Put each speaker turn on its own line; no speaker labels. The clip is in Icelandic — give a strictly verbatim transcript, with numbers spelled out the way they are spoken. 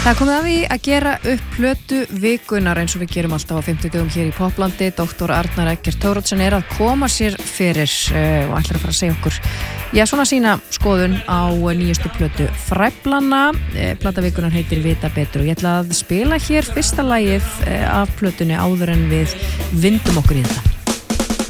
Það er komið að því að gera upp plötu vikunar eins og við gerum alltaf á fimmtudögum hér í Poplandi. Doktor Arnar Eggert Thoroddsen er að koma sér fyrir uh, og ætlar að fara að segja okkur já, svona sína skoðun á nýjustu plötu Fræflanna. Uh, plata vikunar heitir Vita betur og ég ætla að spila hér fyrsta lagið uh, af plötunni áður en við vindum okkur í þetta.